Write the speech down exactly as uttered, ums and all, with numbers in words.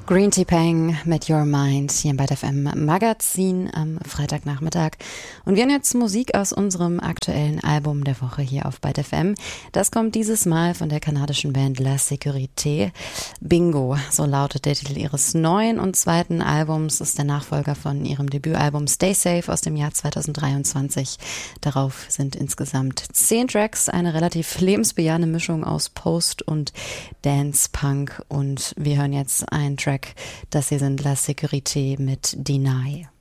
Green Tea Peng mit Your Mind hier im Byte F M Magazin am Freitagnachmittag. Und wir haben jetzt Musik aus unserem aktuellen Album der Woche hier auf Byte F M. Das kommt dieses Mal von der kanadischen Band La Sécurité. Bingo, so lautet der Titel ihres neuen und zweiten Albums, ist der Nachfolger von ihrem Debütalbum Stay Safe aus dem Jahr zweitausenddreiundzwanzig. Darauf sind insgesamt zehn Tracks, eine relativ lebensbejahende Mischung aus Post und Dance Punk, und wir hören jetzt einen Track. Das hier sind La Sécurité mit Deny.